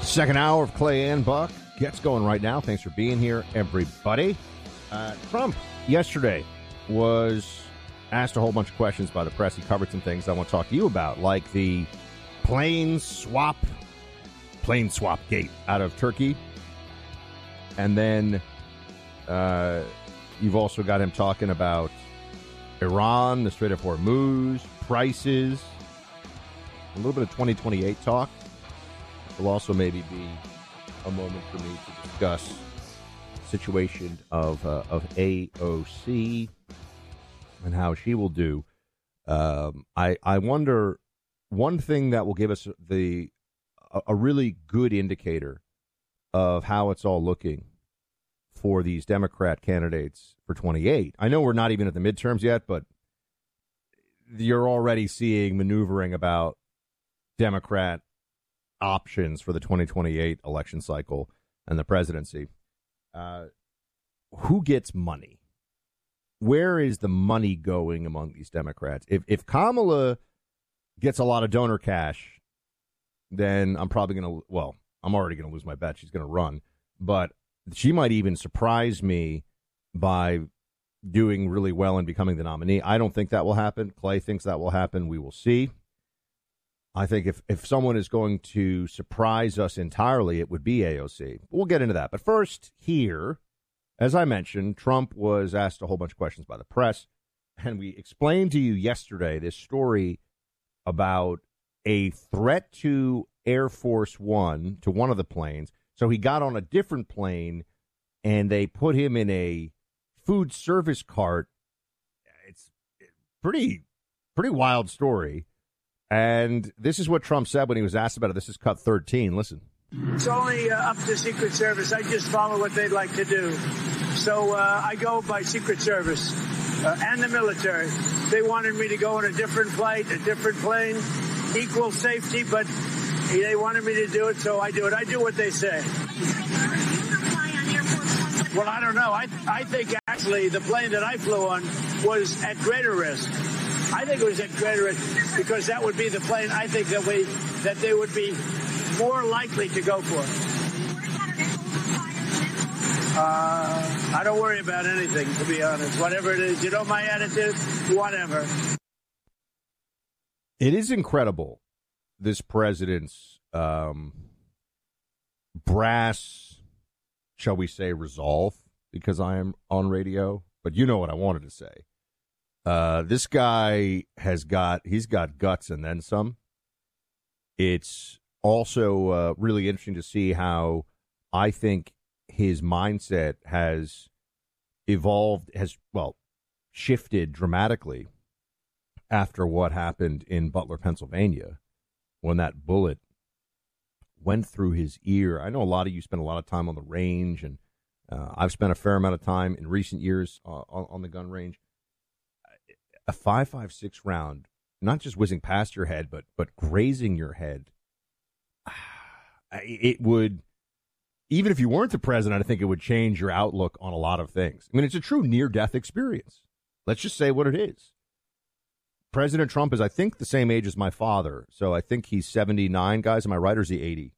Second hour of Clay and Buck gets going right now. Thanks for being here, everybody. Trump yesterday was asked a whole bunch of questions by the press. He covered some things I want to talk to you about, like the plane swap gate out of Turkey. And then you've also got him talking about Iran, the Strait of Hormuz, prices, a little bit of 2028 talk. Will also maybe be a moment for me to discuss the situation of AOC and how she will do. I wonder, one thing that will give us a really good indicator of how it's all looking for these Democrat candidates for 28. I know we're not even at the midterms yet, but you're already seeing maneuvering about Democrat options for the 2028 election cycle and the presidency. Who gets money? Where is the money going among these Democrats? If Kamala gets a lot of donor cash, then I'm probably going to, well, I'm already going to lose my bet. She's going to run. But she might even surprise me by doing really well and becoming the nominee. I don't think that will happen. Clay thinks that will happen. We will see. I think if someone is going to surprise us entirely, it would be AOC. We'll get into that. But first, here, as I mentioned, Trump was asked a whole bunch of questions by the press, and we explained to you yesterday this story about a threat to Air Force One, to one of the planes. So he got on a different plane, and they put him in a food service cart. It's pretty wild story. And this is what Trump said when he was asked about it. This is cut 13. Listen. It's only up to Secret Service. I just follow what they'd like to do. So I go by Secret Service and the military. They wanted me to go on a different flight, a different plane, equal safety, but they wanted me to do it, so I do it. I do what they say. Well, I don't know. I think actually the plane that I flew on was at greater risk. I think it was at greater risk because that would be the plane I think that they would be more likely to go for. I don't worry about anything, to be honest. Whatever it is, you know my attitude, whatever. It is incredible, this president's brass, shall we say, resolve, because I am on radio. But you know what I wanted to say. This guy he's got guts and then some. It's also really interesting to see how I think his mindset has evolved, shifted dramatically after what happened in Butler, Pennsylvania, when that bullet went through his ear. I know a lot of you spend a lot of time on the range, and I've spent a fair amount of time in recent years on the gun range. A 5.56 round, not just whizzing past your head, but grazing your head. It would, even if you weren't the president, I think it would change your outlook on a lot of things. I mean, it's a true near-death experience. Let's just say what it is. President Trump is, I think, the same age as my father. So I think he's 79, guys. Am I right, or is he 80?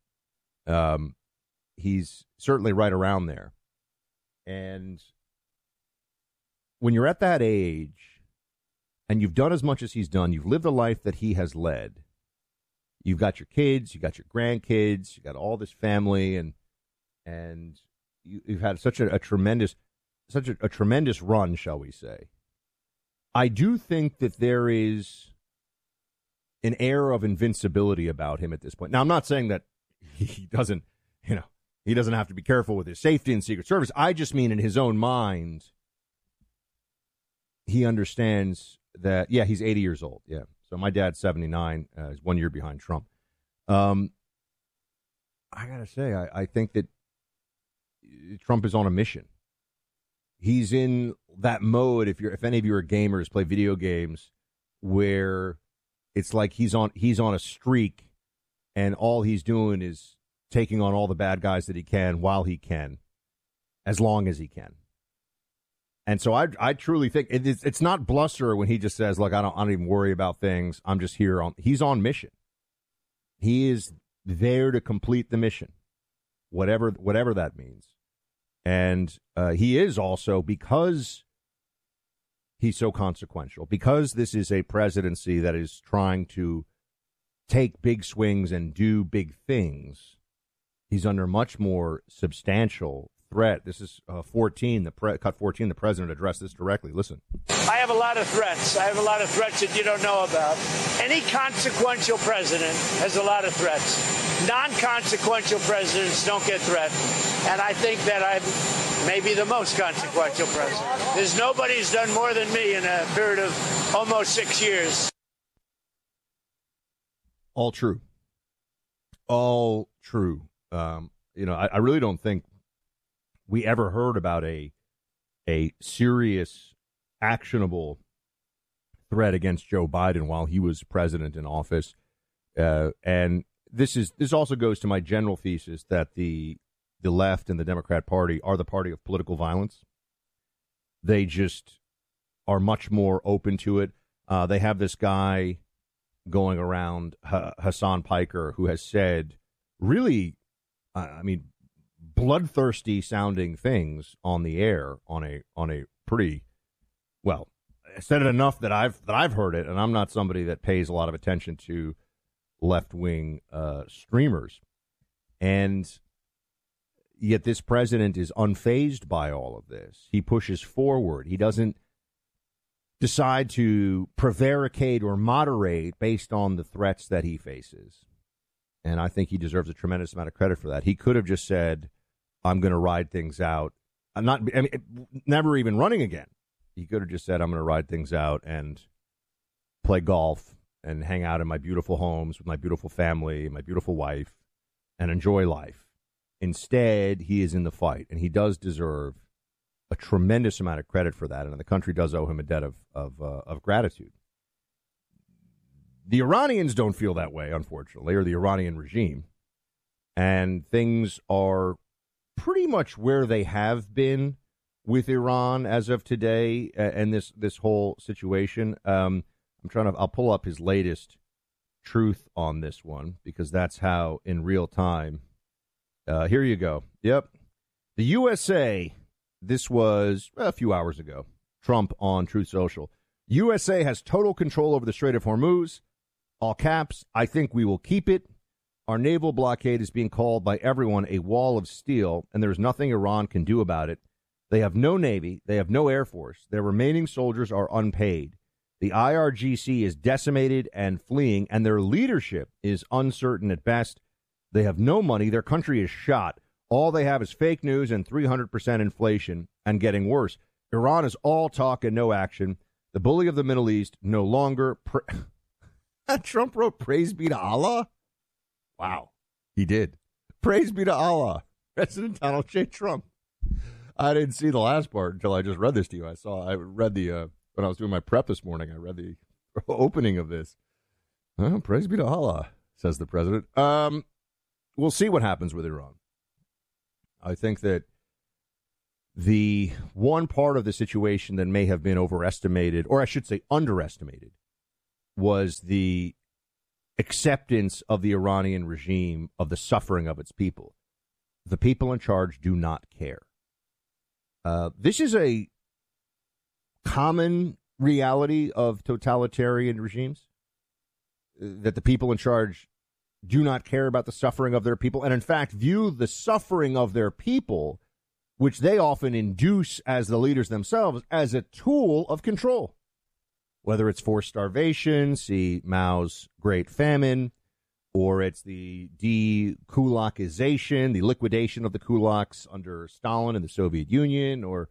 He's certainly right around there. And when you're at that age, and you've done as much as he's done, you've lived the life that he has led, you've got your kids, you've got your grandkids, you've got all this family, and you've had such a tremendous run, shall we say. I do think that there is an air of invincibility about him at this point. Now, I'm not saying that he doesn't have to be careful with his safety and Secret Service. I just mean in his own mind, he understands that, yeah, he's 80 years old. Yeah. So my dad's 79. He's 1 year behind Trump. I got to say, I think that Trump is on a mission. He's in that mode. If any of you are gamers, play video games, where it's like he's on a streak, and all he's doing is taking on all the bad guys that he can while he can, as long as he can. And so I truly think it's not bluster when he just says, "Look, I don't even worry about things. I'm just here he's on mission. He is there to complete the mission, whatever that means. And he is also, because he's so consequential, because this is a presidency that is trying to take big swings and do big things, he's under much more substantial threat. This is 14, cut 14, the president addressed this directly. Listen. I have a lot of threats. I have a lot of threats that you don't know about. Any consequential president has a lot of threats. Non-consequential presidents don't get threatened. And I think that I'm maybe the most consequential president. There's nobody who's done more than me in a period of almost 6 years. All true. All true. I really don't think we ever heard about a serious, actionable threat against Joe Biden while he was president in office. And this also goes to my general thesis that the left and the Democrat Party are the party of political violence. They just are much more open to it. They have this guy going around, Hassan Piker, who has said really, bloodthirsty sounding things on the air on a pretty, well, I said it enough that I've heard it, and I'm not somebody that pays a lot of attention to left-wing streamers. And yet this president is unfazed by all of this. He pushes forward. He doesn't decide to prevaricate or moderate based on the threats that he faces. And I think he deserves a tremendous amount of credit for that. He could have just said, I'm going to ride things out. Never even running again. He could have just said, I'm going to ride things out and play golf and hang out in my beautiful homes with my beautiful family, my beautiful wife, and enjoy life. Instead, he is in the fight, and he does deserve a tremendous amount of credit for that, and the country does owe him a debt of gratitude. The Iranians don't feel that way, unfortunately, or the Iranian regime, and things are pretty much where they have been with Iran as of today, and this whole situation. I'll pull up his latest truth on this one, because that's how in real time. Here you go. Yep. The USA, this was a few hours ago, Trump on Truth Social. USA has total control over the Strait of Hormuz. All caps, I think we will keep it. Our naval blockade is being called by everyone a wall of steel, and there's nothing Iran can do about it. They have no Navy. They have no Air Force. Their remaining soldiers are unpaid. The IRGC is decimated and fleeing, and their leadership is uncertain at best. They have no money. Their country is shot. All they have is fake news and 300% inflation, and getting worse. Iran is all talk and no action. The bully of the Middle East no longer. Trump wrote, "Praise be to Allah." Wow, he did. Praise be to Allah. President Donald J. Trump. I didn't see the last part until I just read this to you. I read the when I was doing my prep this morning. I read the opening of this. Praise be to Allah, says the president. We'll see what happens with Iran. I think that the one part of the situation that may have been overestimated, or I should say underestimated, was the acceptance of the Iranian regime of the suffering of its people. The people in charge do not care. This is a common reality of totalitarian regimes, that the people in charge do not care about the suffering of their people, and in fact view the suffering of their people, which they often induce as the leaders themselves, as a tool of control. Whether it's forced starvation, see Mao's Great Famine, or it's the de-kulakization, the liquidation of the kulaks under Stalin and the Soviet Union, or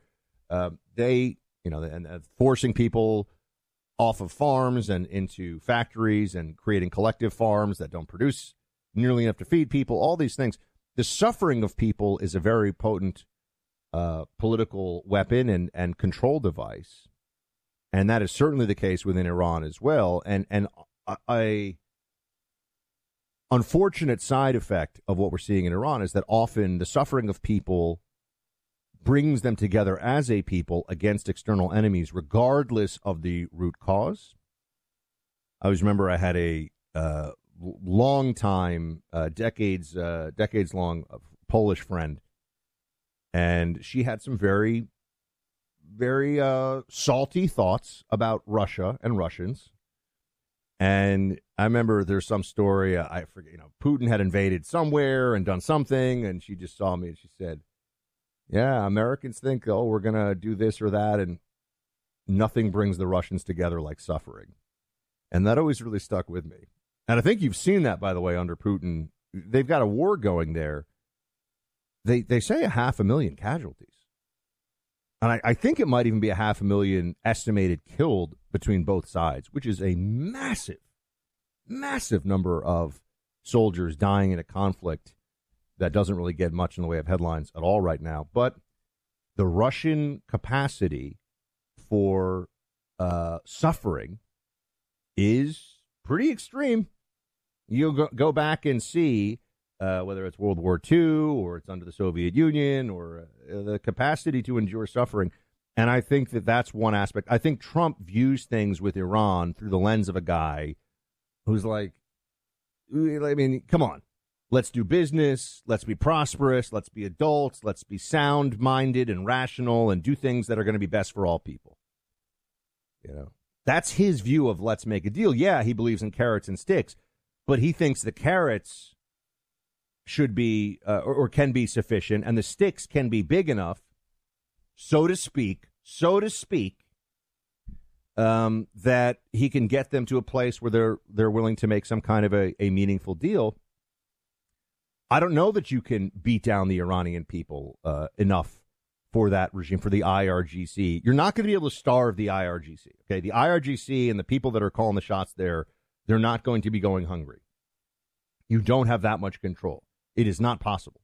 forcing people off of farms and into factories and creating collective farms that don't produce nearly enough to feed people, all these things. The suffering of people is a very potent political weapon and control device. And that is certainly the case within Iran as well. And a unfortunate side effect of what we're seeing in Iran is that often the suffering of people brings them together as a people against external enemies, regardless of the root cause. I always remember I had a long time, decades long Polish friend, and she had some very, very salty thoughts about Russia and Russians. And I remember there's some story, I forget, Putin had invaded somewhere and done something, and she just saw me and she said, yeah, Americans think, we're going to do this or that, and nothing brings the Russians together like suffering. And that always really stuck with me. And I think you've seen that, by the way, under Putin. They've got a war going there. They say 500,000 casualties. And I think it might even be 500,000 estimated killed between both sides, which is a massive, massive number of soldiers dying in a conflict that doesn't really get much in the way of headlines at all right now. But the Russian capacity for suffering is pretty extreme. You'll go back and see whether it's World War II or it's under the Soviet Union or the capacity to endure suffering. And I think that that's one aspect. I think Trump views things with Iran through the lens of a guy who's like, I mean, come on. Let's do business. Let's be prosperous. Let's be adults. Let's be sound-minded and rational and do things that are going to be best for all people. That's his view of let's make a deal. Yeah, he believes in carrots and sticks, but he thinks the carrots should be or can be sufficient, and the sticks can be big enough, so to speak, that he can get them to a place where they're willing to make some kind of a meaningful deal. I don't know that you can beat down the Iranian people enough for that regime, for the IRGC. You're not going to be able to starve the IRGC. Okay, the IRGC and the people that are calling the shots there, they're not going to be going hungry. You don't have that much control. It is not possible.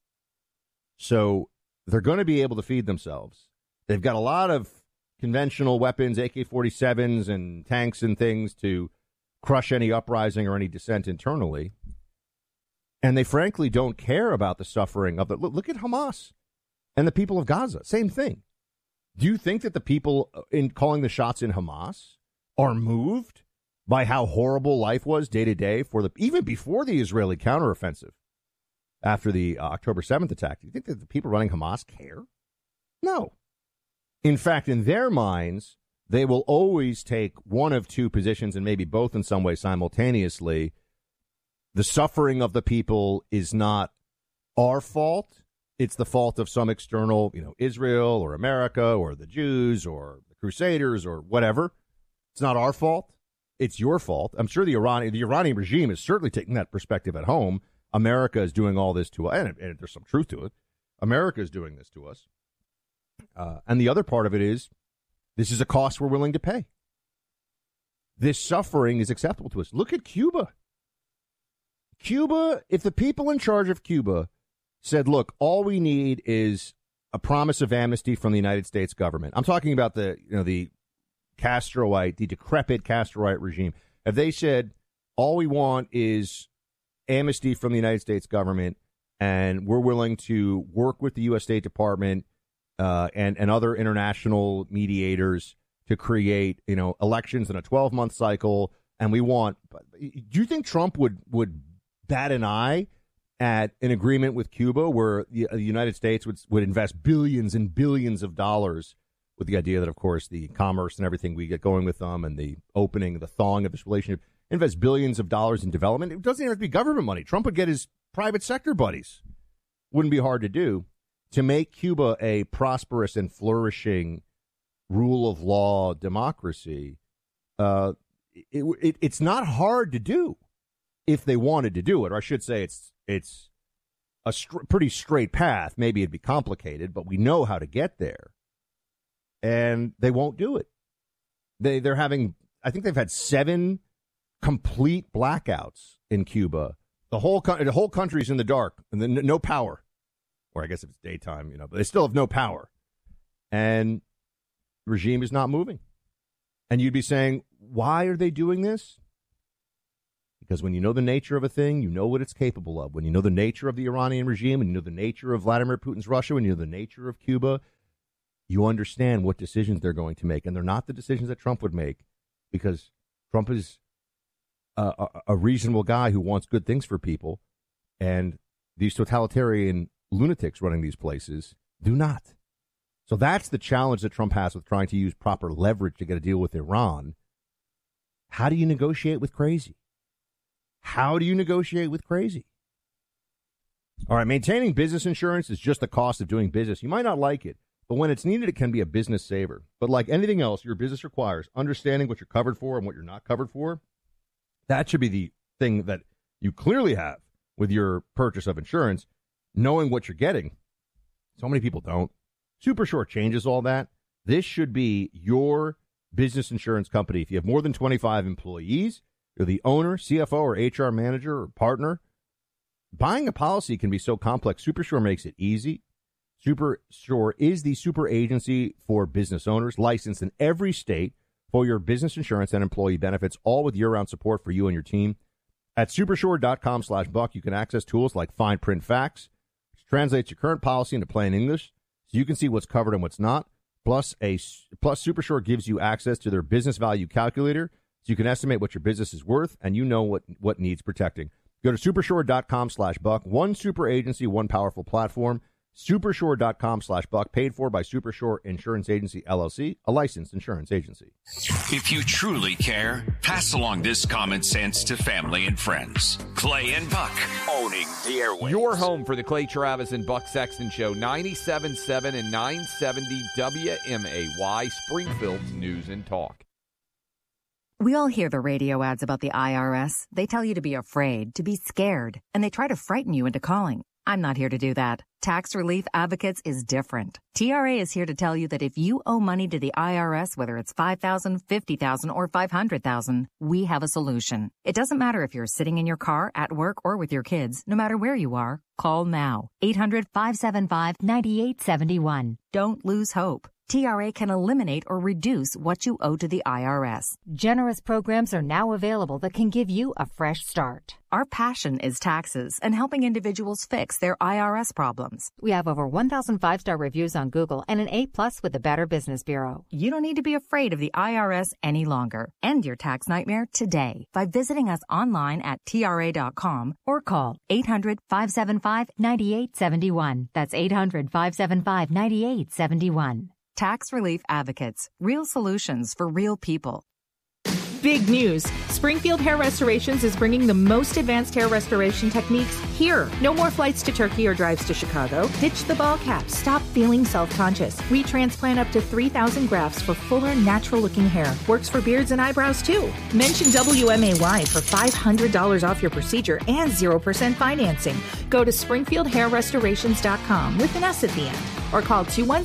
So they're going to be able to feed themselves. They've got a lot of conventional weapons, AK-47s and tanks and things to crush any uprising or any dissent internally. And they frankly don't care about the suffering of it. Look at Hamas and the people of Gaza. Same thing. Do you think that the people in calling the shots in Hamas are moved by how horrible life was day to day even before the Israeli counteroffensive after the October 7th attack? Do you think that the people running Hamas care? No. In fact, in their minds, they will always take one of two positions, and maybe both in some way simultaneously. The suffering of the people is not our fault. It's the fault of some external, Israel or America or the Jews or the Crusaders or whatever. It's not our fault. It's your fault. I'm sure the Iranian regime is certainly taking that perspective at home. America is doing all this to us, and there's some truth to it. America is doing this to us. And the other part of it is, this is a cost we're willing to pay. This suffering is acceptable to us. Look at Cuba. Cuba, if the people in charge of Cuba said, look, all we need is a promise of amnesty from the United States government. I'm talking about the Castroite, the decrepit Castroite regime. If they said, all we want is amnesty from the United States government, and we're willing to work with the U.S. State Department and other international mediators to create, elections in a 12-month cycle, and we want, do you think Trump would bat an eye at an agreement with Cuba where the United States would invest billions and billions of dollars, with the idea that, of course, the commerce and everything we get going with them and the thawing of this relationship, invest billions of dollars in development? It doesn't even have to be government money. Trump would get his private sector buddies. Wouldn't be hard to do to make Cuba a prosperous and flourishing rule of law democracy. It's not hard to do if they wanted to do it. Or I should say it's a pretty straight path. Maybe it'd be complicated, but we know how to get there. And they won't do it. They're having, I think they've had 7 complete blackouts in Cuba. The whole country's in the dark and then no power. Or I guess if it's daytime, but they still have no power. And the regime is not moving. And you'd be saying, why are they doing this? Because when you know the nature of a thing, you know what it's capable of. When you know the nature of the Iranian regime, and you know the nature of Vladimir Putin's Russia, when you know the nature of Cuba, you understand what decisions they're going to make. And they're not the decisions that Trump would make, because Trump is a reasonable guy who wants good things for people, and these totalitarian lunatics running these places do not. So that's the challenge that Trump has with trying to use proper leverage to get a deal with Iran. How do you negotiate with crazy? How do you negotiate with crazy? All right, maintaining business insurance is just the cost of doing business. You might not like it, but when it's needed, it can be a business saver. But like anything else, your business requires understanding what you're covered for and what you're not covered for. That should be the thing that you clearly have with your purchase of insurance, knowing what you're getting. So many people don't. Super Short changes all that. This should be your business insurance company. If you have more than 25 employees, you're the owner, CFO, or HR manager or partner, buying a policy can be so complex. Super Short makes it easy. Super Short is the super agency for business owners, licensed in every state for your business insurance and employee benefits, all with year-round support for you and your team. At supershore.com/buck, you can access tools like Fine Print Facts, which translates your current policy into plain English so you can see what's covered and what's not. Plus, Super Short gives you access to their business value calculator so you can estimate what your business is worth and you know what needs protecting. Go to supershore.com/buck. One super agency, one powerful platform. Supershore.com/buck, paid for by Super Short Insurance Agency, LLC, a licensed insurance agency. If you truly care, pass along this common sense to family and friends. Clay and Buck, owning the airwaves. Your home for the Clay Travis and Buck Sexton Show, 97.7 and 970 WMAY, Springfield's News and Talk. We all hear the radio ads about the IRS. They tell you to be afraid, to be scared, and they try to frighten you into calling. I'm not here to do that. Tax Relief Advocates is different. TRA is here to tell you that if you owe money to the IRS, whether it's $5,000, $50,000, or $500,000, we have a solution. It doesn't matter if you're sitting in your car, at work, or with your kids. No matter where you are, call now. 800-575-9871. Don't lose hope. TRA can eliminate or reduce what you owe to the IRS. Generous programs are now available that can give you a fresh start. Our passion is taxes and helping individuals fix their IRS problems. We have over 1,000 5-star reviews on Google and an A+ with the Better Business Bureau. You don't need to be afraid of the IRS any longer. End your tax nightmare today by visiting us online at TRA.com or call 800-575-9871. That's 800-575-9871. Tax Relief Advocates. Real solutions for real people. Big news. Springfield Hair Restorations is bringing the most advanced hair restoration techniques here. No more flights to Turkey or drives to Chicago. Ditch the ball cap. Stop feeling self-conscious. We transplant up to 3,000 grafts for fuller, natural-looking hair. Works for beards and eyebrows, too. Mention WMAY for $500 off your procedure and 0% financing. Go to SpringfieldHairRestorations.com with an S at the end. Or call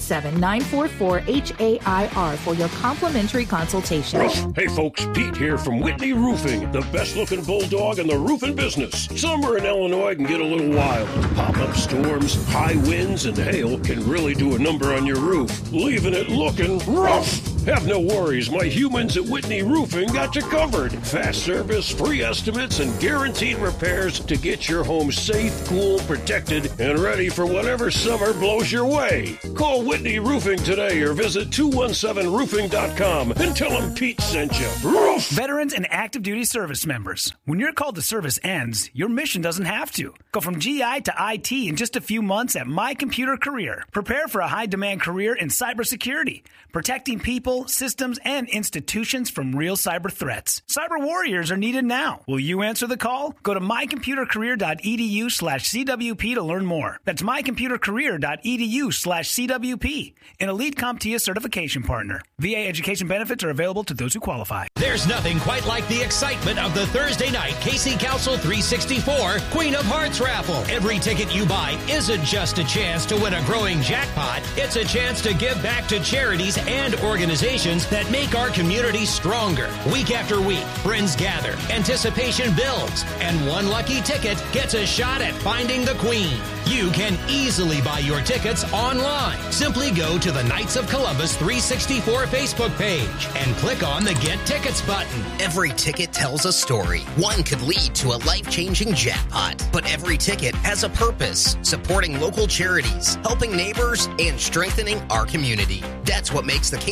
217-944-HAIR for your complimentary consultation. Hey folks, Pete here from Whitney Roofing, the best looking bulldog in the roofing business. Summer in Illinois can get a little wild. Pop-up storms, high winds, and hail can really do a number on your roof, leaving it looking rough. Have no worries, my humans at Whitney Roofing got you covered. Fast service, free estimates, and guaranteed repairs to get your home safe, cool, protected, and ready for whatever summer blows your way. Call Whitney Roofing today or visit 217roofing.com and tell them Pete sent you. Roof! Veterans and active duty service members. When your call to service ends, your mission doesn't have to. Go from GI to IT in just a few months at My Computer Career. Prepare for a high-demand career in cybersecurity, protecting people, systems, and institutions from real cyber threats. Cyber warriors are needed now. Will you answer the call? Go to mycomputercareer.edu/CWP to learn more. That's mycomputercareer.edu/CWP, an elite CompTIA certification partner. VA education benefits are available to those who qualify. There's nothing quite like the excitement of the Thursday night Casey Council 364 Queen of Hearts raffle. Every ticket you buy isn't just a chance to win a growing jackpot. It's a chance to give back to charities and organizations that make our community stronger. Week after week, friends gather, anticipation builds, and one lucky ticket gets a shot at finding the Queen. You can easily buy your tickets online. Simply go to the Knights of Columbus 364 Facebook page and click on the Get Tickets button. Every ticket tells a story. One could lead to a life-changing jackpot, but every ticket has a purpose, supporting local charities, helping neighbors, and strengthening our community. That's what makes the KC Council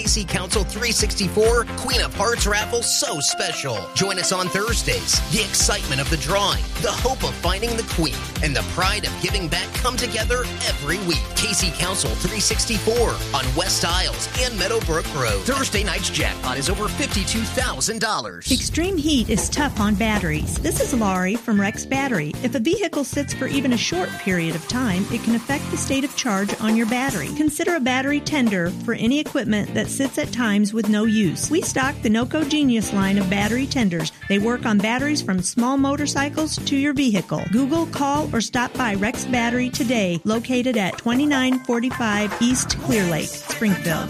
Council 364 Queen of Hearts raffle so special. Join us on Thursdays. The excitement of the drawing, the hope of finding the queen, and the pride of giving back come together every week. KC Council 364 on West Isles and Meadowbrook Road. Thursday night's jackpot is over $52,000. Extreme heat is tough on batteries. This is Laurie from Rex Battery. If a vehicle sits for even a short period of time, it can affect the state of charge on your battery. Consider a battery tender for any equipment that sits at times with no use. We stock the NOCO Genius line of battery tenders. They work on batteries from small motorcycles to your vehicle. Google, call, or stop by Rex Battery today, located at 2945 East Clear Lake, Springfield.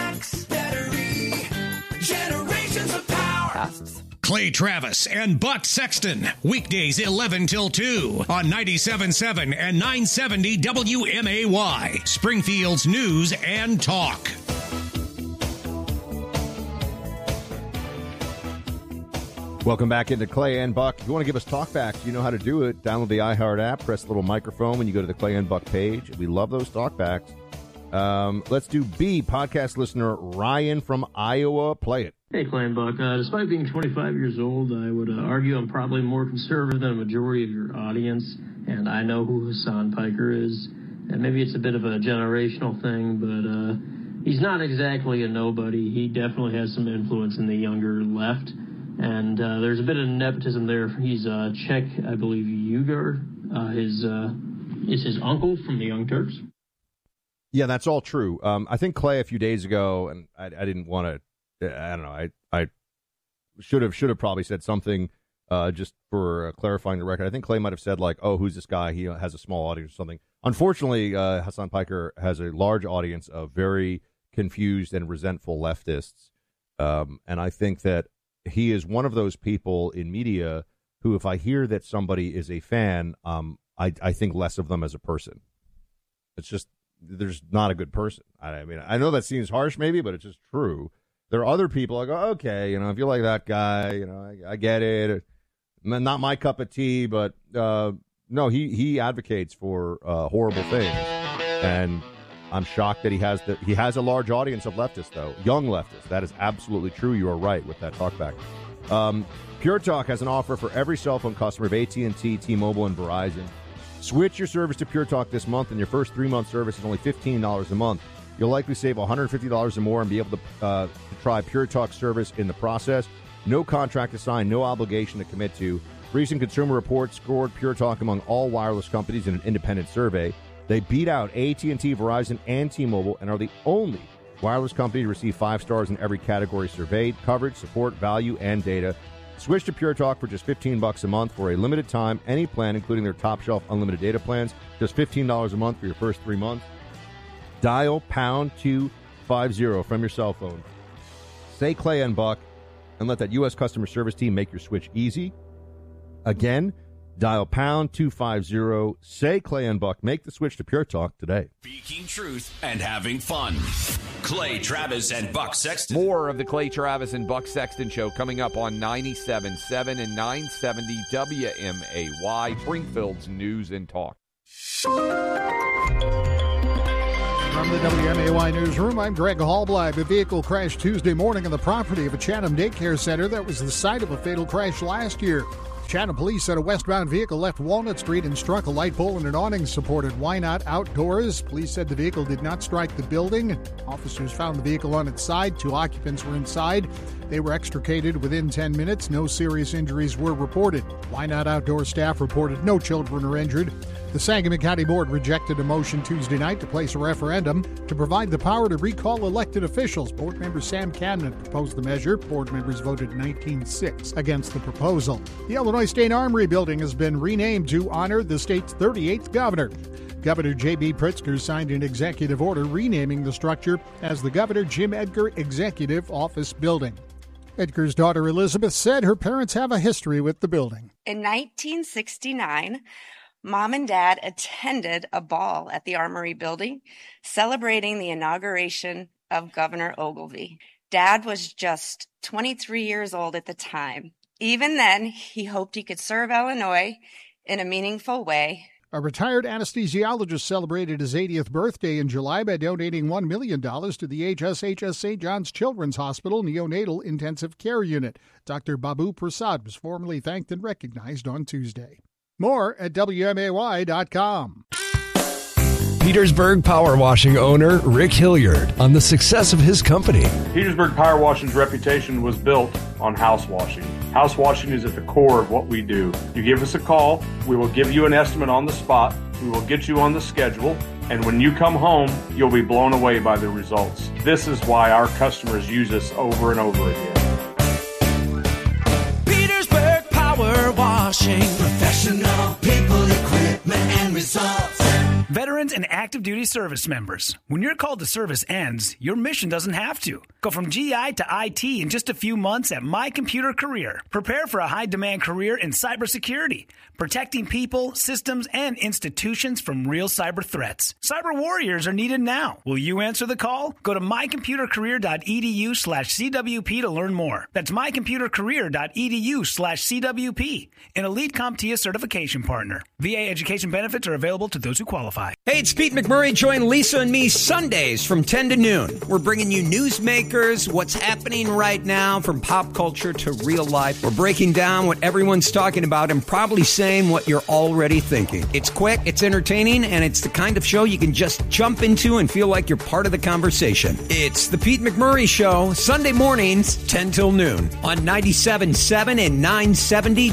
Clay Travis and Buck Sexton, weekdays 11 till 2 on 97.7 and 970 WMAY, Springfield's News and Talk. Welcome back into Clay and Buck. If you want to give us talkbacks, you know how to do it. Download the iHeart app, press the little microphone when you go to the Clay and Buck page. We love those talkbacks. Let's do B, podcast listener Ryan from Iowa. Play it. Hey, Clay and Buck. Despite being 25 years old, I would argue I'm probably more conservative than a majority of your audience, and I know who Hassan Piker is. And maybe it's a bit of a generational thing, but he's not exactly a nobody. He definitely has some influence in the younger left, and there's a bit of nepotism there. He's Czech, I believe, Uyghur. Is his uncle from the Young Turks. Yeah, that's all true. I think Clay a few days ago, and I didn't want to. I don't know. I should have probably said something just for clarifying the record. I think Clay might have said like, "Oh, who's this guy? He has a small audience or something." Unfortunately, Hassan Piker has a large audience of very confused and resentful leftists, and I think that he is one of those people in media who, if I hear that somebody is a fan, I think less of them as a person. It's just there's not a good person. I mean, I know that seems harsh, maybe, but it's just true. There are other people I go, okay, if you like that guy, I get it. Not my cup of tea, but no, he advocates for horrible things, and I'm shocked that he has a large audience of leftists, though, young leftists. That is absolutely true. You are right with that talkback. Pure Talk has an offer for every cell phone customer of AT&T, T-Mobile, and Verizon. Switch your service to Pure Talk this month, and your first 3-month service is only $15 a month. You'll likely save $150 or more and be able to try Pure Talk service in the process. No contract to sign, no obligation to commit to. Recent Consumer Reports scored Pure Talk among all wireless companies in an independent survey. They beat out AT&T, Verizon, and T-Mobile and are the only wireless company to receive 5 stars in every category surveyed: coverage, support, value, and data. Switch to Pure Talk for just $15 a month for a limited time. Any plan, including their top shelf unlimited data plans, just $15 a month for your first 3 months. Dial pound 250 from your cell phone. Say Clay and Buck, and let that U.S. customer service team make your switch easy. Again, dial pound 250. Say Clay and Buck. Make the switch to Pure Talk today. Speaking truth and having fun. Clay Travis and Buck Sexton. More of the Clay Travis and Buck Sexton Show coming up on 97.7 and 970 WMAY, Springfield's News and Talk. From the WMAY Newsroom, I'm Greg Hallbleib. A vehicle crashed Tuesday morning on the property of a Chatham daycare center that was the site of a fatal crash last year. Chatham police said a westbound vehicle left Walnut Street and struck a light pole and an awning supported Why Not Outdoors. Police said the vehicle did not strike the building. Officers found the vehicle on its side. 2 occupants were inside. They were extricated within 10 minutes. No serious injuries were reported. Why Not Outdoors staff reported no children were injured. The Sangamon County Board rejected a motion Tuesday night to place a referendum to provide the power to recall elected officials. Board member Sam Camden proposed the measure. Board members voted 19-6 against the proposal. The Illinois State Armory building has been renamed to honor the state's 38th governor. Governor J.B. Pritzker signed an executive order renaming the structure as the Governor Jim Edgar Executive Office Building. Edgar's daughter Elizabeth said her parents have a history with the building. In 1969, Mom and Dad attended a ball at the Armory building celebrating the inauguration of Governor Ogilvie. Dad was just 23 years old at the time. Even then, he hoped he could serve Illinois in a meaningful way. A retired anesthesiologist celebrated his 80th birthday in July by donating $1 million to the HSHS St. John's Children's Hospital Neonatal Intensive Care Unit. Dr. Babu Prasad was formally thanked and recognized on Tuesday. More at WMAY.com. Petersburg Power Washing owner Rick Hilliard on the success of his company. Petersburg Power Washing's reputation was built on house washing. House washing is at the core of what we do. You give us a call, we will give you an estimate on the spot, we will get you on the schedule, and when you come home, you'll be blown away by the results. This is why our customers use us over and over again. Petersburg Power Washing. Professional people, equipment, and results. Veterans and active duty service members. When your call to service ends, your mission doesn't have to. Go from GI to IT in just a few months at My Computer Career. Prepare for a high-demand career in cybersecurity, protecting people, systems, and institutions from real cyber threats. Cyber warriors are needed now. Will you answer the call? Go to mycomputercareer.edu/CWP to learn more. That's mycomputercareer.edu/CWP, an Elite CompTIA certification partner. VA education benefits are available to those who qualify. Hey, it's Pete McMurray. Join Lisa and me Sundays from 10 to noon. We're bringing you newsmakers, what's happening right now from pop culture to real life. We're breaking down what everyone's talking about and probably saying what you're already thinking. It's quick, it's entertaining, and it's the kind of show you can just jump into and feel like you're part of the conversation. It's the Pete McMurray Show, Sunday mornings, 10 till noon on 97.7 and 970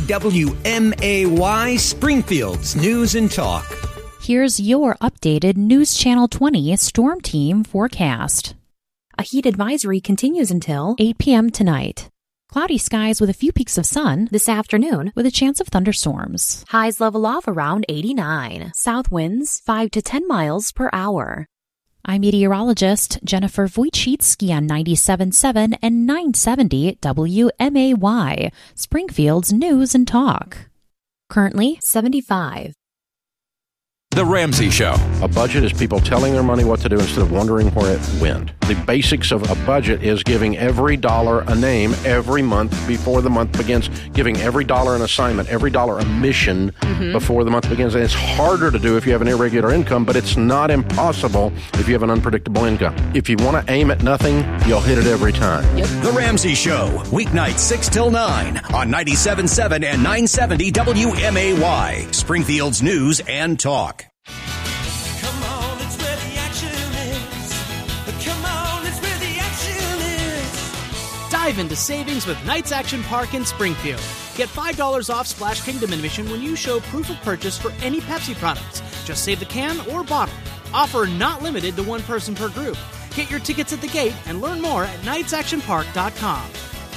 WMAY, Springfield's News and Talk. Here's your updated News Channel 20 Storm Team forecast. A heat advisory continues until 8 p.m. tonight. Cloudy skies with a few peaks of sun this afternoon with a chance of thunderstorms. Highs level off around 89. South winds 5 to 10 miles per hour. I'm meteorologist Jennifer Wojcicki on 97.7 and 970 WMAY, Springfield's News and Talk. Currently 75. The Ramsey Show. A budget is people telling their money what to do instead of wondering where it went. The basics of a budget is giving every dollar a name every month before the month begins, giving every dollar an assignment, every dollar a mission before the month begins. And it's harder to do if you have an irregular income, but it's not impossible if you have an unpredictable income. If you want to aim at nothing, you'll hit it every time. Yep. The Ramsey Show, weeknights 6 till 9 on 97.7 and 970 WMAY, Springfield's News and Talk. Come on, it's where the action is. Come on, it's where the action is. Dive into savings with Knights Action Park in Springfield. Get $5 off Splash Kingdom admission when you show proof of purchase for any Pepsi products. Just save the can or bottle. Offer not limited to one person per group. Get your tickets at the gate and learn more at knightsactionpark.com.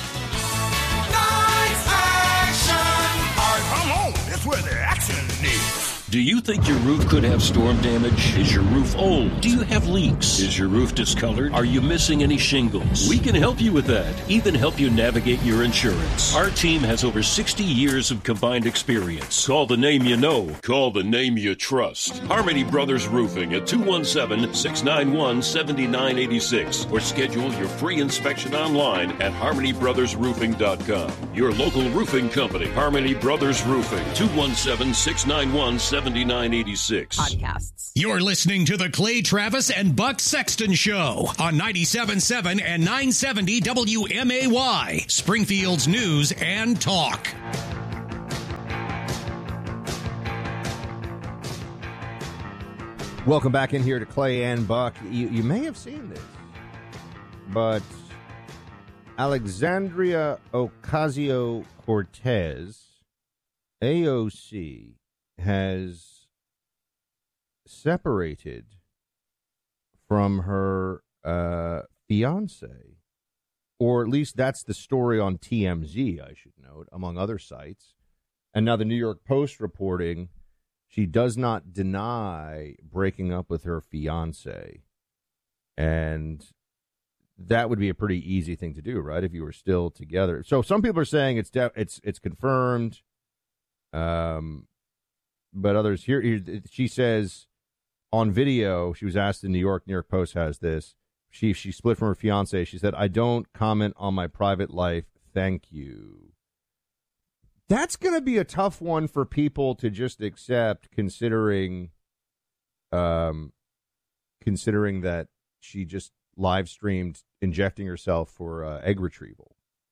Knights Action Park. Come on, it's where the action is. Do you think your roof could have storm damage? Is your roof old? Do you have leaks? Is your roof discolored? Are you missing any shingles? We can help you with that, even help you navigate your insurance. Our team has over 60 years of combined experience. Call the name you know. Call the name you trust. Harmony Brothers Roofing at 217-691-7986 or schedule your free inspection online at harmonybrothersroofing.com. Your local roofing company, Harmony Brothers Roofing, 217-691-7986. Podcasts. You're listening to the Clay Travis and Buck Sexton Show on 97.7 and 970 WMAY, Springfield's News and Talk. Welcome back in here to Clay and Buck. You may have seen this, but Alexandria Ocasio-Cortez, AOC, has separated from her fiance, or at least that's the story on TMZ, I should note, among other sites. And now the New York Post reporting she does not deny breaking up with her fiance. And that would be a pretty easy thing to do, right, if you were still together. So some people are saying it's confirmed. But others here, she says on video, she was asked in New York Post has this. She split from her fiance. She said, "I don't comment on my private life. Thank you." That's going to be a tough one for people to just accept, considering that she just live streamed injecting herself for egg retrieval.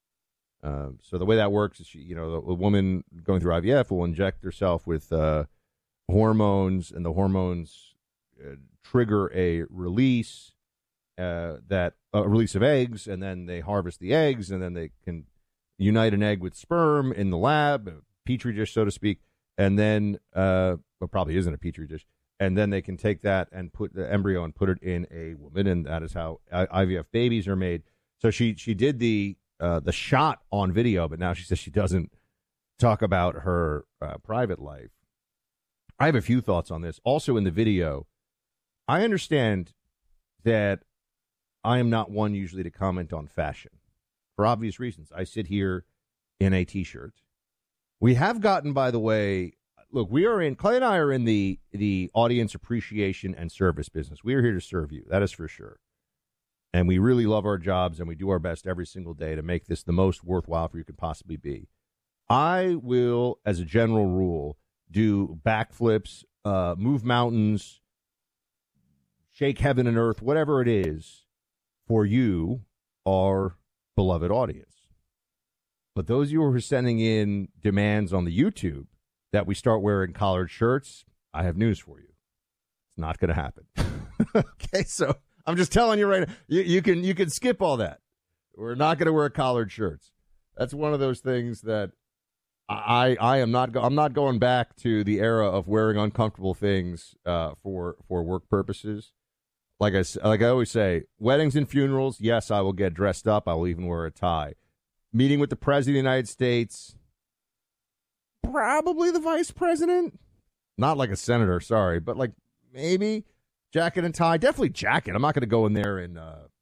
So the way that works is, a woman going through IVF will inject herself with hormones, and the hormones trigger a release release of eggs, and then they harvest the eggs, and then they can unite an egg with sperm in the lab, a petri dish, so to speak, and then probably isn't a petri dish, and then they can take that and put the embryo and put it in a woman, and that is how IVF babies are made. So she did the shot on video, but now she says she doesn't talk about her private life. I have a few thoughts on this. Also in the video, I understand that I am not one usually to comment on fashion for obvious reasons. I sit here in a T-shirt. We have gotten, by the way, look, Clay and I are in the audience appreciation and service business. We are here to serve you. That is for sure. And we really love our jobs, and we do our best every single day to make this the most worthwhile for you could possibly be. I will, as a general rule, do backflips, move mountains, shake heaven and earth, whatever it is, for you, our beloved audience. But those of you who are sending in demands on the YouTube that we start wearing collared shirts, I have news for you. It's not going to happen. Okay, so I'm just telling you right now, you can skip all that. We're not going to wear collared shirts. That's one of those things that I'm not going back to the era of wearing uncomfortable things for work purposes. Like I always say, weddings and funerals, yes, I will get dressed up. I will even wear a tie. Meeting with the President of the United States, probably the Vice President. Not like a senator, sorry, but like maybe jacket and tie. Definitely jacket. I'm not going to go in there in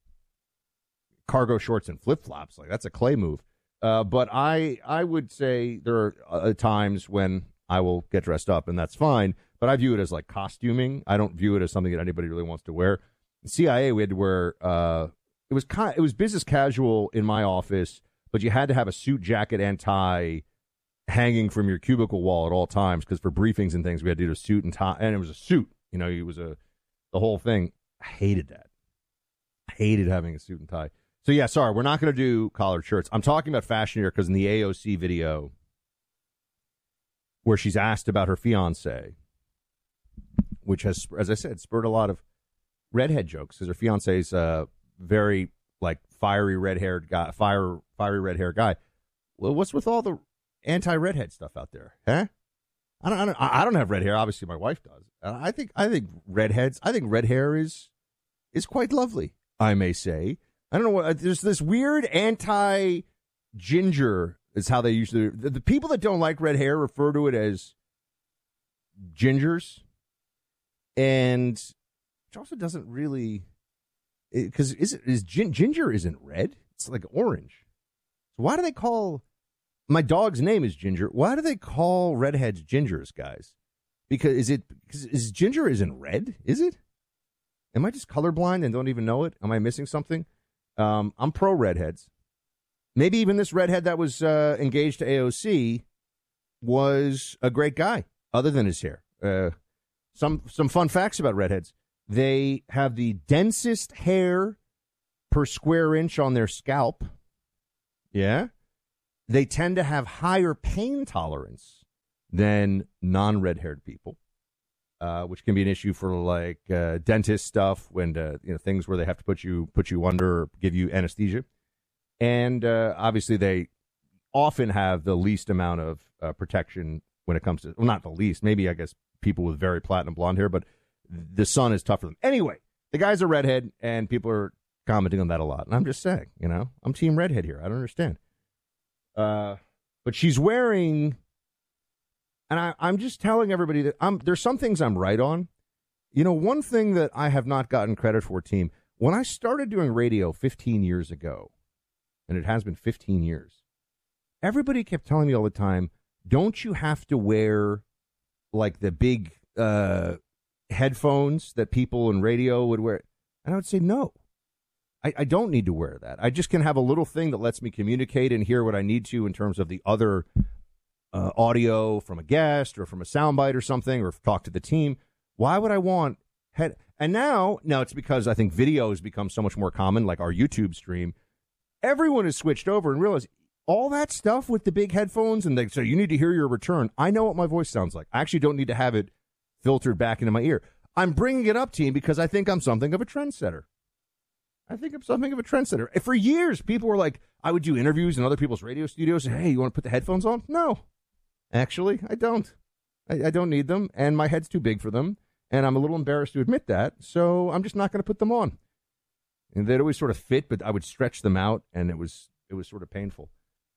cargo shorts and flip-flops. Like, that's a Clay move. But I would say there are times when I will get dressed up, and that's fine. But I view it as like costuming. I don't view it as something that anybody really wants to wear. The CIA, we had to wear. It was business casual in my office, but you had to have a suit, jacket, and tie hanging from your cubicle wall at all times, because for briefings and things we had to do a suit and tie, and it was a suit. It was the whole thing. I hated that. I hated having a suit and tie. So yeah, sorry, we're not going to do collared shirts. I'm talking about fashion here because in the AOC video, where she's asked about her fiance, which has, as I said, spurred a lot of redhead jokes, because her fiance's very like fiery red-haired guy. Well, what's with all the anti-redhead stuff out there, huh? I don't have red hair. Obviously, my wife does. I think red hair is quite lovely, I may say. I don't know what. There's this weird anti-ginger is how they usually. The people that don't like red hair refer to it as gingers, and which also doesn't really, because ginger isn't red. It's like orange. So why do they call? My dog's name is Ginger. Why do they call redheads gingers, guys? Because ginger isn't red, is it? Am I just colorblind and don't even know it? Am I missing something? I'm pro redheads. Maybe even this redhead that was engaged to AOC was a great guy, other than his hair. Some fun facts about redheads. They have the densest hair per square inch on their scalp. Yeah. They tend to have higher pain tolerance than non-red-haired people, which can be an issue for like dentist stuff when things where they have to put you under or give you anesthesia. And obviously, they often have the least amount of protection when it comes to, well, not the least, maybe I guess people with very platinum blonde hair, but the sun is tough for them. Anyway, the guy's a redhead, and people are commenting on that a lot. And I'm just saying, I'm team redhead here. I don't understand. But she's wearing, and I'm just telling everybody that there's some things I'm right on. One thing that I have not gotten credit for, team, when I started doing radio 15 years ago, and it has been 15 years, everybody kept telling me all the time, don't you have to wear like the big headphones that people in radio would wear? And I would say, no. I don't need to wear that. I just can have a little thing that lets me communicate and hear what I need to in terms of the other audio from a guest or from a soundbite or something, or talk to the team. Why would I want head? And now it's because I think video has become so much more common, like our YouTube stream. Everyone has switched over and realized all that stuff with the big headphones, and they say, you need to hear your return. I know what my voice sounds like. I actually don't need to have it filtered back into my ear. I'm bringing it up, team, because I think I'm something of a trendsetter. For years, people were like, I would do interviews in other people's radio studios. Hey, you want to put the headphones on? No, actually, I don't. I don't need them, and my head's too big for them, and I'm a little embarrassed to admit that, so I'm just not going to put them on. And they'd always sort of fit, but I would stretch them out, and it was sort of painful.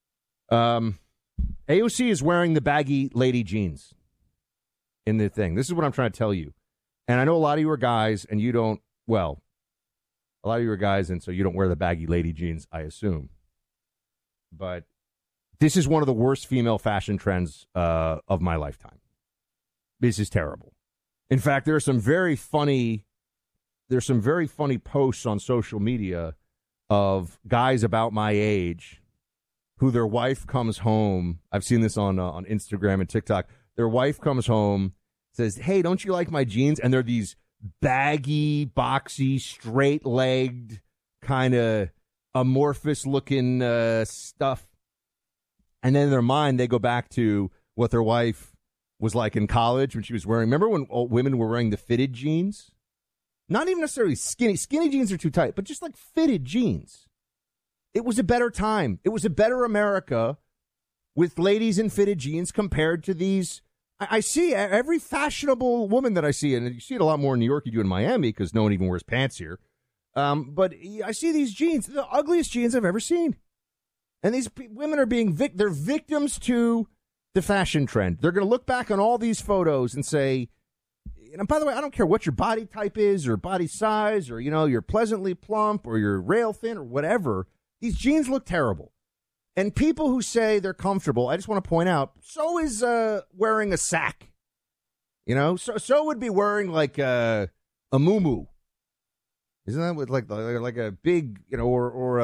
AOC is wearing the baggy lady jeans in the thing. This is what I'm trying to tell you. And I know a lot of you are guys, and you don't, well, a lot of you are guys, and so you don't wear the baggy lady jeans, I assume. But this is one of the worst female fashion trends of my lifetime. This is terrible. In fact, there's some very funny posts on social media of guys about my age who their wife comes home. I've seen this on Instagram and TikTok. Their wife comes home, says, hey, don't you like my jeans? And they're these baggy, boxy, straight-legged, kind of amorphous-looking stuff. And then in their mind, they go back to what their wife was like in college when she was wearing. Remember when women were wearing the fitted jeans? Not even necessarily skinny. Skinny jeans are too tight, but just like fitted jeans. It was a better time. It was a better America with ladies in fitted jeans compared to these. I see every fashionable woman that I see, and you see it a lot more in New York than you do in Miami because no one even wears pants here. But I see these jeans, the ugliest jeans I've ever seen. And these women are they're victims to the fashion trend. They're going to look back on all these photos and say, and by the way, I don't care what your body type is or body size or, you're pleasantly plump or you're rail thin or whatever. These jeans look terrible. And people who say they're comfortable, I just want to point out, so is wearing a sack. So would be wearing like a muumuu. Isn't that with like a big, or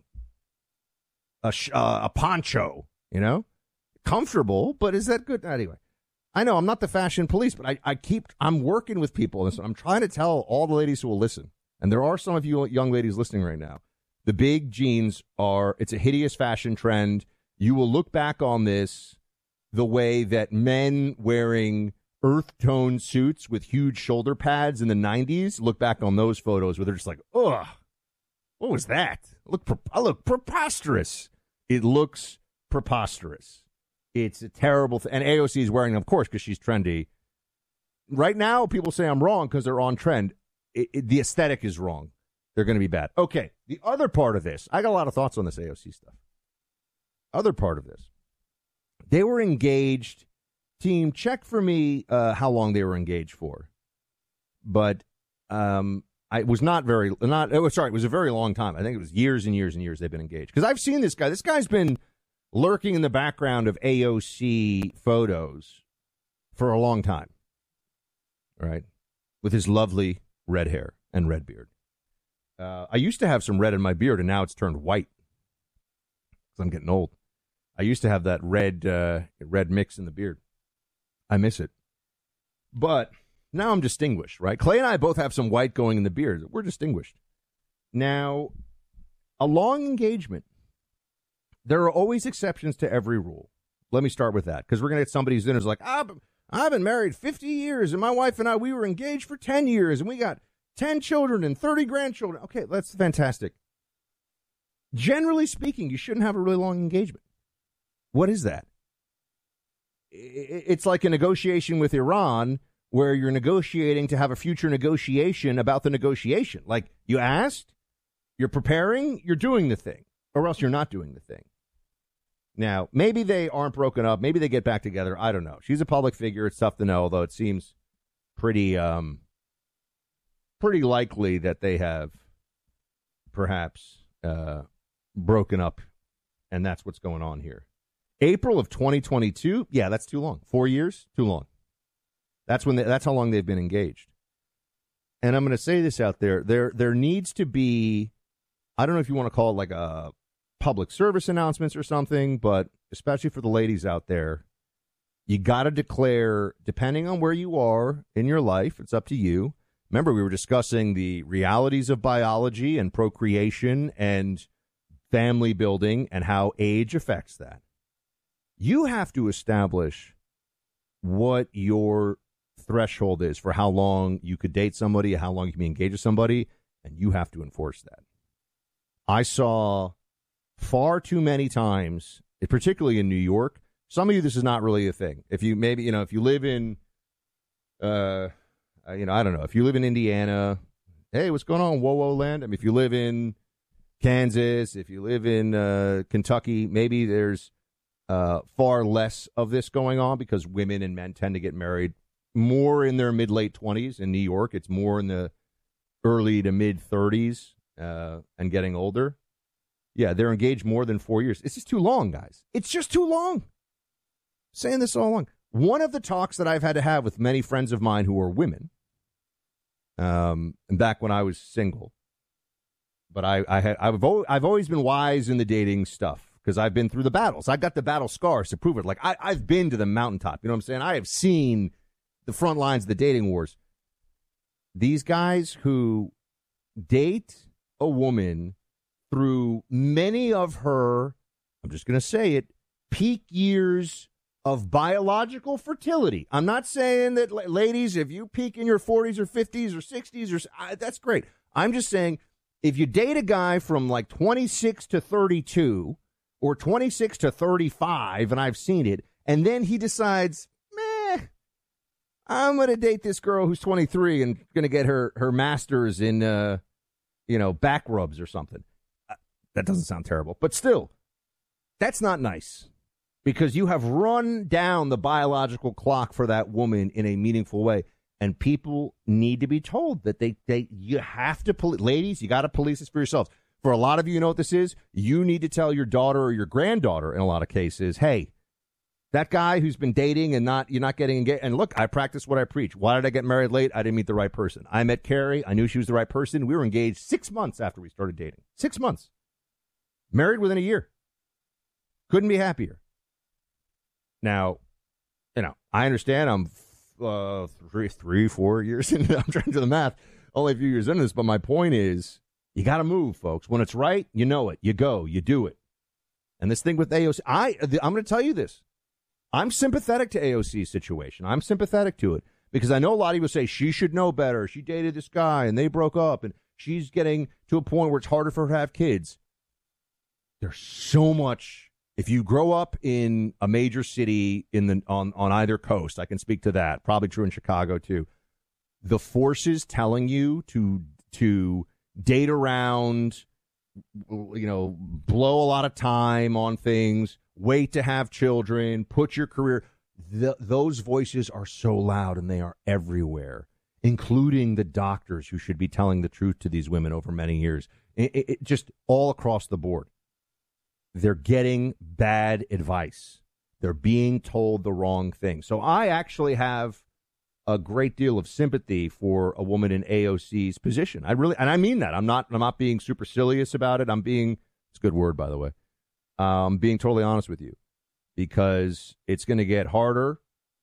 a poncho, comfortable, but is that good? Anyway, I know I'm not the fashion police, but I'm working with people. And so I'm trying to tell all the ladies who will listen. And there are some of you young ladies listening right now. The big jeans it's a hideous fashion trend. You will look back on this the way that men wearing earth tone suits with huge shoulder pads in the 90s look back on those photos where they're just like, ugh, what was that? I look preposterous. It looks preposterous. It's a terrible thing. And AOC is wearing them, of course, because she's trendy. Right now, people say I'm wrong because they're on trend. The aesthetic is wrong. They're going to be bad. Okay, the other part of this, I got a lot of thoughts on this AOC stuff. Other part of this, they were engaged. Team, check for me how long they were engaged for. But it was it was a very long time. I think it was years and years and years they've been engaged. Because I've seen this guy. This guy's been lurking in the background of AOC photos for a long time. Right? With his lovely red hair and red beard. I used to have some red in my beard, and now it's turned white because I'm getting old. I used to have that red mix in the beard. I miss it. But now I'm distinguished, right? Clay and I both have some white going in the beard. We're distinguished. Now, a long engagement, there are always exceptions to every rule. Let me start with that, because we're going to get somebody who's in who's like, I've been married 50 years, and my wife and I, we were engaged for 10 years, and we got 10 children and 30 grandchildren. Okay, that's fantastic. Generally speaking, you shouldn't have a really long engagement. What is that? It's like a negotiation with Iran where you're negotiating to have a future negotiation about the negotiation. Like, you asked, you're preparing, you're doing the thing, or else you're not doing the thing. Now, maybe they aren't broken up. Maybe they get back together. I don't know. She's a public figure. It's tough to know, although it seems pretty likely that they have perhaps broken up, and that's what's going on here. April of 2022, yeah, that's too long. 4 years, too long. That's how long they've been engaged. And I'm going to say this out there. There needs to be, I don't know if you want to call it like a public service announcements or something, but especially for the ladies out there, You got to declare, depending on where you are in your life, it's up to you. Remember, we were discussing the realities of biology and procreation and family building and how age affects that. You have to establish what your threshold is for how long you could date somebody, how long you can be engaged with somebody, and you have to enforce that. I saw far too many times, particularly in New York. Some of you, this is not really a thing. If you maybe, if you live in, I don't know, if you live in Indiana, hey, what's going on, whoa land? I mean, if you live in Kansas, if you live in Kentucky, maybe there's far less of this going on because women and men tend to get married more in their mid-late 20s. In New York, it's more in the early to mid-30s and getting older. Yeah, they're engaged more than 4 years. It's just too long, guys. It's just too long. Saying this all along. One of the talks that I've had to have with many friends of mine who are women, and back when I was single, but I've always been wise in the dating stuff because I've been through the battles. I got the battle scars to prove it. Like I've been to the mountaintop. You know what I'm saying? I have seen the front lines of the dating wars. These guys who date a woman through many of her, I'm just going to say it, peak years of biological fertility. I'm not saying that, ladies, if you peak in your 40s or 50s or 60s, that's great. I'm just saying if you date a guy from like 26 to 32 or 26 to 35, and I've seen it, and then he decides, I'm going to date this girl who's 23 and going to get her master's in, back rubs or something. That doesn't sound terrible, but still, that's not nice because you have run down the biological clock for that woman in a meaningful way. And people need to be told that you have to, ladies, you got to police this for yourselves. For a lot of you know what this is. You need to tell your daughter or your granddaughter in a lot of cases, hey, that guy who's been dating and you're not getting engaged. And look, I practice what I preach. Why did I get married late? I didn't meet the right person. I met Carrie. I knew she was the right person. We were engaged 6 months after we started dating. 6 months. Married within a year. Couldn't be happier. Now, I understand I'm 4 years into I'm trying to do the math. Only a few years into this, but my point is you got to move, folks. When it's right, you know it. You go. You do it. And this thing with AOC, I'm going to tell you this. I'm sympathetic to AOC's situation. I'm sympathetic to it because I know a lot of people say she should know better. She dated this guy and they broke up and she's getting to a point where it's harder for her to have kids. There's so much. If you grow up in a major city on either coast, I can speak to that. Probably true in Chicago too. The forces telling you to date around, blow a lot of time on things, wait to have children, put your career. Those voices are so loud and they are everywhere, including the doctors who should be telling the truth to these women over many years. It just all across the board. They're getting bad advice. They're being told the wrong thing. So I actually have a great deal of sympathy for a woman in AOC's position. And I mean that. I'm not being supercilious about it. It's a good word, by the way. Being totally honest with you, because it's going to get harder.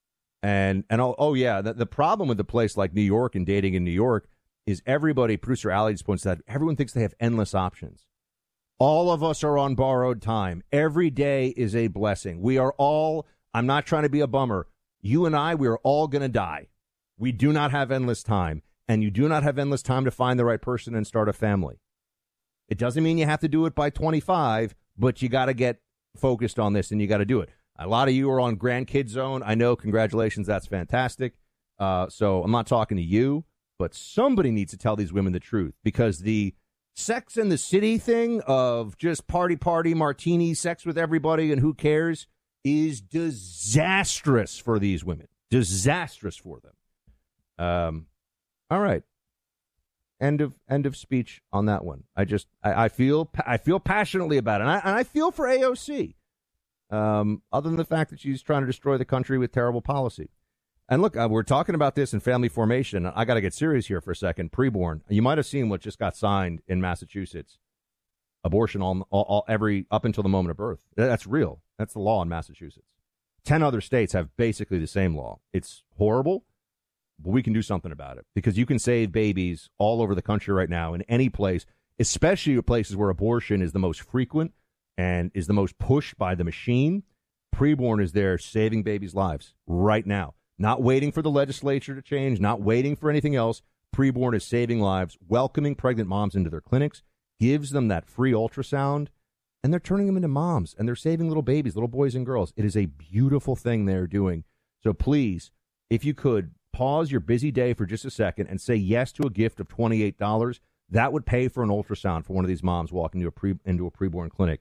The problem with a place like New York and dating in New York is everybody, producer Ali just points out, everyone thinks they have endless options. All of us are on borrowed time. Every day is a blessing. We are all, I'm not trying to be a bummer. You and I, we are all going to die. We do not have endless time. And you do not have endless time to find the right person and start a family. It doesn't mean you have to do it by 25, but you got to get focused on this and you got to do it. A lot of you are on grandkid zone. I know. Congratulations. That's fantastic. So I'm not talking to you, but somebody needs to tell these women the truth, because the Sex and the City thing of just party, martini, sex with everybody and who cares is disastrous for these women. Disastrous for them. All right. End of speech on that one. I feel passionately about it. And I feel for AOC. Other than the fact that she's trying to destroy the country with terrible policy. And look, we're talking about this in family formation. I got to get serious here for a second. Preborn. You might have seen what just got signed in Massachusetts. Abortion up until the moment of birth. That's real. That's the law in Massachusetts. 10 other states have basically the same law. It's horrible, but we can do something about it because you can save babies all over the country right now in any place, especially places where abortion is the most frequent and is the most pushed by the machine. Preborn is there saving babies' lives right now. Not waiting for the legislature to change, not waiting for anything else. Preborn is saving lives, welcoming pregnant moms into their clinics, gives them that free ultrasound, and they're turning them into moms, and they're saving little babies, little boys and girls. It is a beautiful thing they're doing. So please, if you could, pause your busy day for just a second and say yes to a gift of $28. That would pay for an ultrasound for one of these moms walking into a preborn clinic.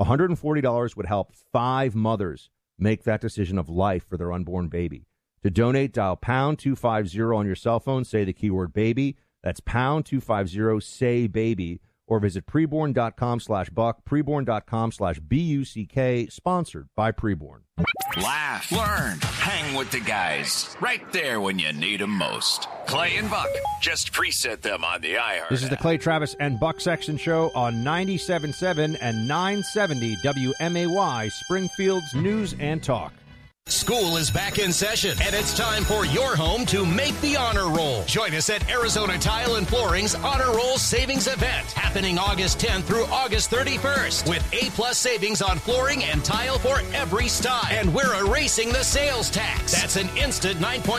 $140 would help 5 mothers make that decision of life for their unborn baby. To donate, dial pound 250 on your cell phone, say the keyword baby. That's pound 250, say baby, or visit preborn.com/buck, preborn.com/BUCK, sponsored by Preborn. Laugh, learn, hang with the guys. Right there when you need them most. Clay and Buck. Just preset them on the iHeart. This is the Clay Travis and Buck Sexton Show on 97.7 and 970 WMAY, Springfield's News and Talk. School is back in session, and it's time for your home to make the honor roll. Join us at Arizona Tile and Flooring's Honor Roll Savings Event, happening August 10th through August 31st, with A-plus savings on flooring and tile for every style. And we're erasing the sales tax. That's an instant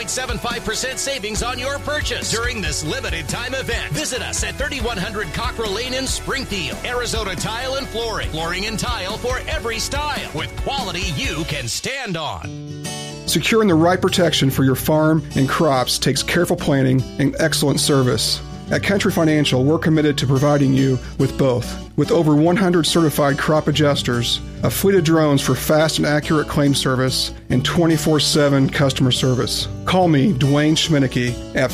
9.75% savings on your purchase during this limited time event. Visit us at 3100 Cockrell Lane in Springfield. Arizona Tile and Flooring. Flooring and tile for every style, with quality you can stand on. Securing the right protection for your farm and crops takes careful planning and excellent service. At Country Financial, we're committed to providing you with both. With over 100 certified crop adjusters, a fleet of drones for fast and accurate claim service, and 24/7 customer service. Call me, Dwayne Schminicki, at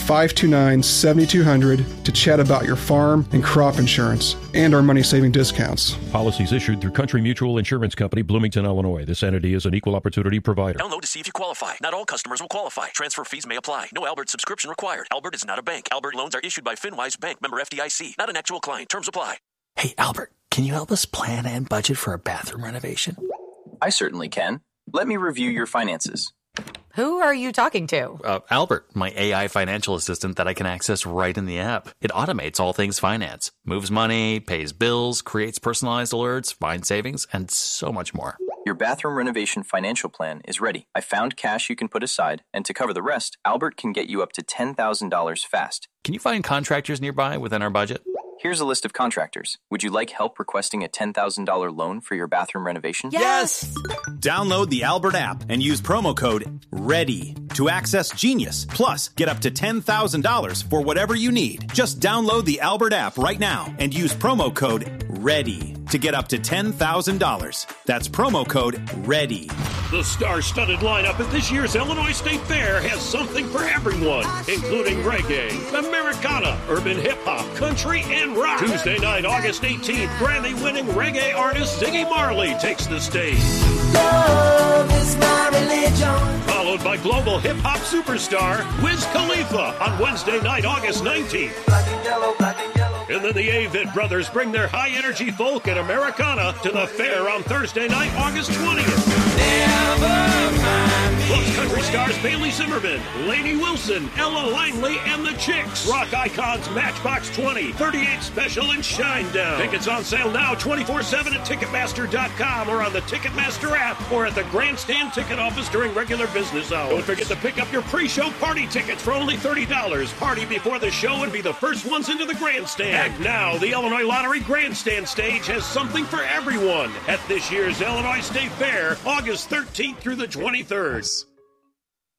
529-7200 to chat about your farm and crop insurance and our money-saving discounts. Policies issued through Country Mutual Insurance Company, Bloomington, Illinois. This entity is an equal opportunity provider. Download to see if you qualify. Not all customers will qualify. Transfer fees may apply. No Albert subscription required. Albert is not a bank. Albert loans are issued by FinWise Bank, member FDIC. Not an actual client. Terms apply. Hey, Albert, can you help us plan and budget for a bathroom renovation? I certainly can. Let me review your finances. Who are you talking to? Albert, my AI financial assistant that I can access right in the app. It automates all things finance, moves money, pays bills, creates personalized alerts, finds savings, and so much more. Your bathroom renovation financial plan is ready. I found cash you can put aside, and to cover the rest, Albert can get you up to $10,000 fast. Can you find contractors nearby within our budget? Here's a list of contractors. Would you like help requesting a $10,000 loan for your bathroom renovation? Yes! Download the Albert app and use promo code READY to access Genius. Plus, get up to $10,000 for whatever you need. Just download the Albert app right now and use promo code READY to get up to $10,000. That's promo code READY. The star-studded lineup at this year's Illinois State Fair has something for everyone, including reggae, Americana, urban hip-hop, country, and rock. Tuesday night, August 18th, Grammy-winning reggae artist Ziggy Marley takes the stage. Love is my religion. Followed by global hip-hop superstar Wiz Khalifa on Wednesday night, August 19th. Black and yellow, black and yellow. And then the Avett Brothers bring their high-energy folk and Americana to the fair on Thursday night, August 20th. Plus country stars Bailey Zimmerman, Lainey Wilson, Ella Langley, and the Chicks. Rock icons Matchbox 20, 38 Special, and Shinedown. Tickets on sale now 24/7 at Ticketmaster.com or on the Ticketmaster app or at the Grandstand ticket office during regular business hours. Don't forget to pick up your pre-show party tickets for only $30. Party before the show and be the first ones into the Grandstand. Act now, the Illinois Lottery Grandstand stage has something for everyone at this year's Illinois State Fair, August 13th through the 23rd.